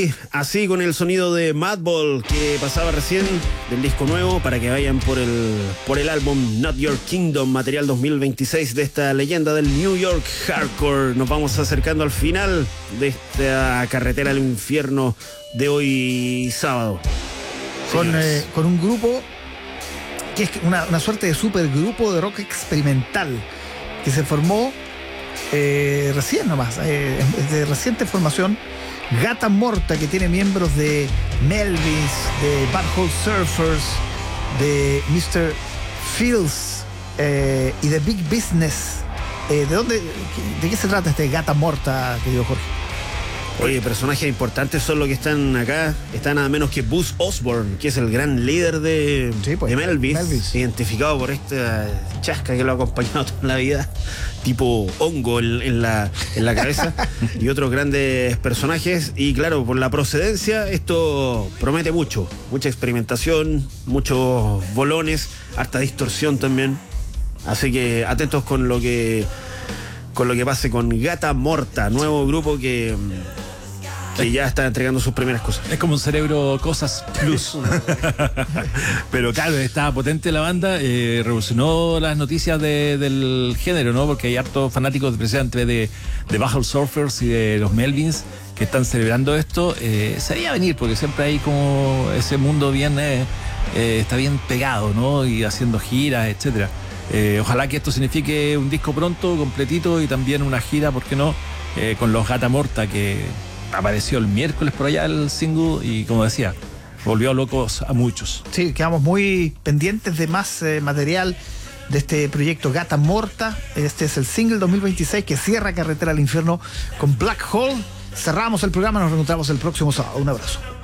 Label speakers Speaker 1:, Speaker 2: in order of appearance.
Speaker 1: así con el sonido de Madball que pasaba recién del disco nuevo, para que vayan por el álbum Not Your Kingdom, material 2026 de esta leyenda del New York Hardcore. Nos vamos acercando al final de esta carretera al infierno de hoy sábado.
Speaker 2: Con un grupo que es una suerte de supergrupo de rock experimental que se formó recién nomás, de reciente formación. Gata Morta, que tiene miembros de Melvins, de Bad Hole Surfers, de Mr. Fields y de Big Business. ¿De qué se trata este Gata Morta, querido Jorge?
Speaker 1: Oye, personajes importantes son los que están acá. Está nada menos que Buzz Osborne, que es el gran líder de Melvins, identificado por esta chasca que lo ha acompañado toda la vida, tipo hongo en la cabeza, y otros grandes personajes. Y claro, por la procedencia, esto promete mucha experimentación, muchos bolones, harta distorsión también. Así que atentos con lo que pase con Gata Morta, nuevo grupo que ya está entregando sus primeras cosas.
Speaker 3: Es como un Cerebro Cosas Plus. Pero claro, estaba potente la banda, revolucionó las noticias del género, ¿no? Porque hay hartos fanáticos precisamente de Bad Hole Surfers y de los Melvins que están celebrando esto. Se veía venir, porque siempre hay como ese mundo bien está bien pegado, ¿no? Y haciendo giras, etcétera. Ojalá que esto signifique un disco pronto, completito, y también una gira, ¿por qué no? Con los Gata Morta, que apareció el miércoles por allá el single, y como decía, volvió locos a muchos.
Speaker 2: Sí, quedamos muy pendientes de más material de este proyecto Gata Morta. Este es el single 2026 que cierra Carretera al Infierno con Black Hole. Cerramos el programa, nos reencontramos el próximo sábado. Un abrazo.